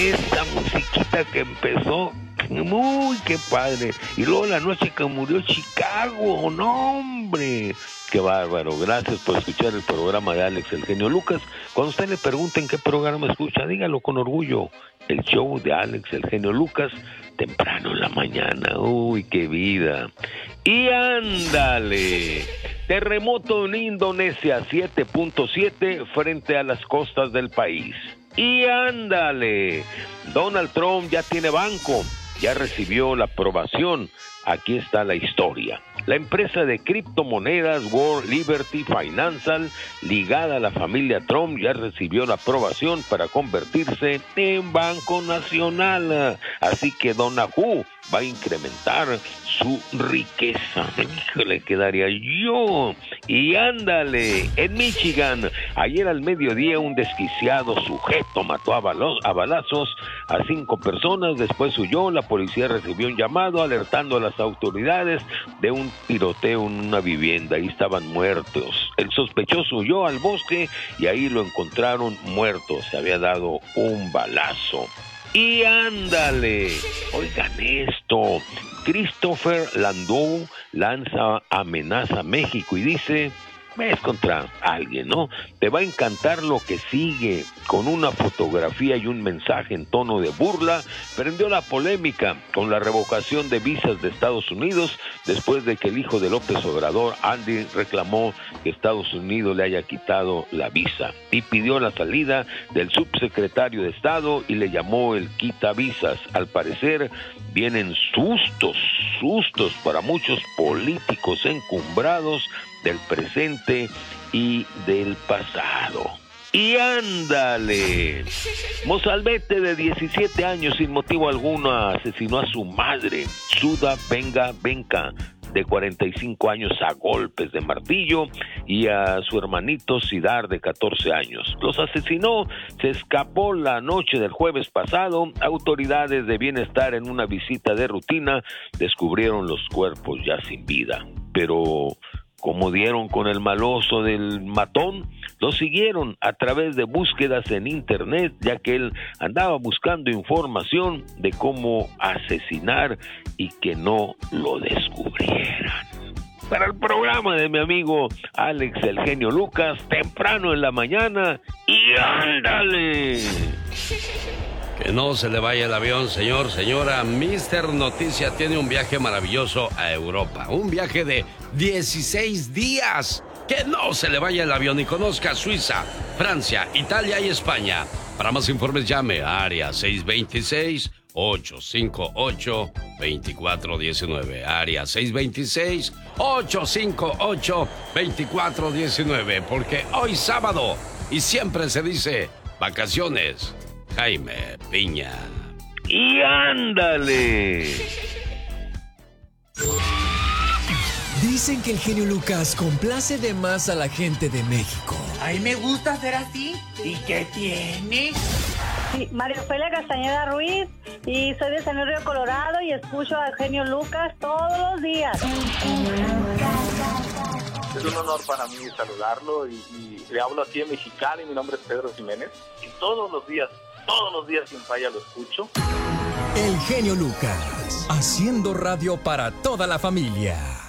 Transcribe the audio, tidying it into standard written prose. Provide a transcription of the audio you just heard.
esa musiquita que empezó, muy qué padre. Y luego la noche que murió Chicago, no hombre, qué bárbaro. Gracias por escuchar el programa de Alex el Genio Lucas. Cuando usted le pregunten qué programa escucha, dígalo con orgullo. El show de Alex el Genio Lucas, temprano en la mañana. Uy, qué vida. Y ándale. Terremoto en Indonesia 7.7 frente a las costas del país. Y ándale. Donald Trump ya tiene banco, ya recibió la aprobación. Aquí está la historia. La empresa de criptomonedas World Liberty Financial, ligada a la familia Trump, ya recibió la aprobación para convertirse en banco nacional. Así que Donahue va a incrementar su riqueza. Híjole, quedaría yo. Y ándale, en Michigan, ayer al mediodía un desquiciado sujeto mató a balazos a 5 personas, después huyó. La policía recibió un llamado alertando a las autoridades de un tiroteo en una vivienda. Ahí estaban muertos. El sospechoso huyó al bosque y ahí lo encontraron muerto. Se había dado un balazo. Y ándale, oigan esto, Christopher Landau lanza amenaza a México y dice, es contra alguien, ¿no? Te va a encantar lo que sigue. Con una fotografía y un mensaje en tono de burla, prendió la polémica con la revocación de visas de Estados Unidos después de que el hijo de López Obrador, Andy, reclamó que Estados Unidos le haya quitado la visa y pidió la salida del subsecretario de Estado y le llamó el quitavisas. Al parecer vienen sustos para muchos políticos encumbrados del presente y del pasado. Y ándale, mozalbete de 17 años sin motivo alguno asesinó a su madre, Suda Venga, de 45 años a golpes de martillo, y a su hermanito Sidar de 14 años. Los asesinó, se escapó la noche del jueves pasado. Autoridades de bienestar en una visita de rutina descubrieron los cuerpos ya sin vida. Pero como dieron con el maloso del matón, lo siguieron a través de búsquedas en internet, ya que él andaba buscando información de cómo asesinar y que no lo descubrieran. Para el programa de mi amigo Alex el Genio Lucas, temprano en la mañana, y ándale. Que no se le vaya el avión, señor, señora. Mister Noticia tiene un viaje maravilloso a Europa. Un viaje de 16 días. Que no se le vaya el avión y conozca Suiza, Francia, Italia y España. Para más informes llame a área 626-858-2419. Área 626-858-2419. Porque hoy sábado, y siempre se dice vacaciones, Jaime Piña. Y ándale. Dicen que el genio Lucas complace de más a la gente de México. A mí me gusta ser así. ¿Y qué tiene? Sí, María Ofelia Castañeda Ruiz, y soy de San Luis Río Colorado y escucho al genio Lucas todos los días. Es un honor para mí saludarlo y le hablo aquí en Mexicali. Mi nombre es Pedro Jiménez y todos los días sin falla lo escucho. El genio Lucas, haciendo radio para toda la familia.